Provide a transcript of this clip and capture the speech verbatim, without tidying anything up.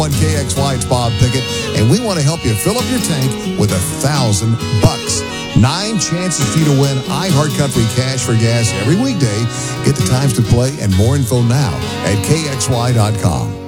On K X Y, it's Bob Pickett, and we want to help you fill up your tank with a thousand bucks. Nine chances for you to win iHeart Country Cash for Gas every weekday. Get the times to play and more info now at K X Y dot com.